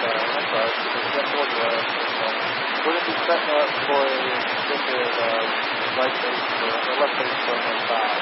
I'm sorry. I told you that. We're going to be setting up for a right base or left base for 5.